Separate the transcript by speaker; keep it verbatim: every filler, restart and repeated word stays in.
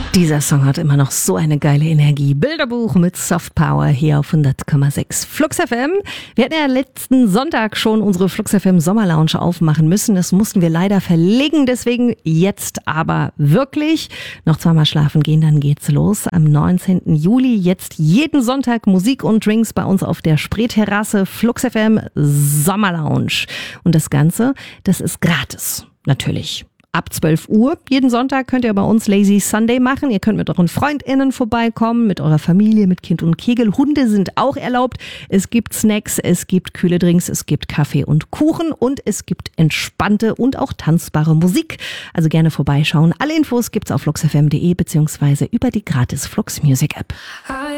Speaker 1: Dieser Song hat immer noch so eine geile Energie. Bilderbuch mit Soft Power hier auf hundert Komma sechs Flux F M. Wir hatten ja letzten Sonntag schon unsere Flux F M Sommerlounge aufmachen müssen. Das mussten wir leider verlegen, deswegen jetzt aber wirklich. Noch zweimal schlafen gehen, dann geht's los. Am neunzehnten Juli jetzt jeden Sonntag Musik und Drinks bei uns auf der Spreeterrasse Flux F M Sommerlounge. Und das Ganze, das ist gratis. Natürlich. Ab zwölf Uhr jeden Sonntag könnt ihr bei uns Lazy Sunday machen. Ihr könnt mit euren FreundInnen vorbeikommen, mit eurer Familie, mit Kind und Kegel. Hunde sind auch erlaubt. Es gibt Snacks, es gibt kühle Drinks, es gibt Kaffee und Kuchen und es gibt entspannte und auch tanzbare Musik. Also gerne vorbeischauen. Alle Infos gibt's auf flux f m punkt d e beziehungsweise über die gratis Flux Music App.